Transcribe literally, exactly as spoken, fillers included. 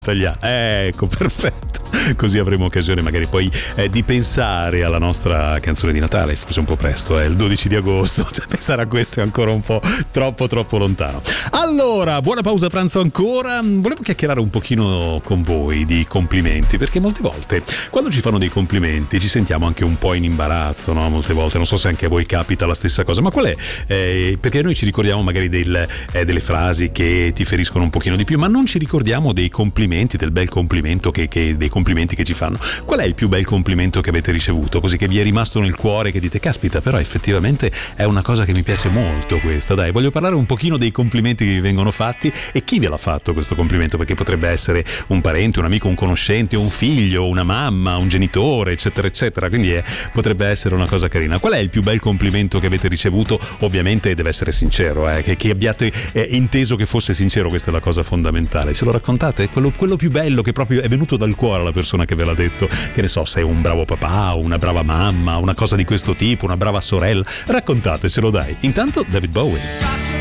Italiano. Ecco, perfetto. Così avremo occasione magari poi eh, di pensare alla nostra canzone di Natale. Forse un po' presto, è eh, il dodici di agosto, cioè pensare a questo è ancora un po' troppo troppo lontano. Allora, buona pausa pranzo ancora. Volevo chiacchierare un pochino con voi di complimenti, perché molte volte quando ci fanno dei complimenti ci sentiamo anche un po' in imbarazzo, no? Molte volte, non so se anche a voi capita la stessa cosa, ma qual è? Eh, perché noi ci ricordiamo magari del, eh, delle frasi che ti feriscono un pochino di più, ma non ci ricordiamo dei complimenti, del bel complimento che, che dei complimenti che ci fanno. Qual è il più bel complimento che avete ricevuto, così che vi è rimasto nel cuore, che dite caspita, però effettivamente è una cosa che mi piace molto questa. Dai, voglio parlare un pochino dei complimenti che vi vengono fatti e chi ve l'ha fatto questo complimento, perché potrebbe essere un parente, un amico, un conoscente, un figlio, una mamma, un genitore, eccetera eccetera, quindi è, potrebbe essere una cosa carina. Qual è il più bel complimento che avete ricevuto? Ovviamente deve essere sincero, eh, che, che abbiate eh, inteso che fosse sincero, questa è la cosa fondamentale. Ce lo raccontate? Quello, quello più bello che proprio è venuto dal cuore alla persona che ve l'ha detto, che ne so, sei un bravo papà, una brava mamma, una cosa di questo tipo, una brava sorella, raccontatecelo dai. Intanto David Bowie.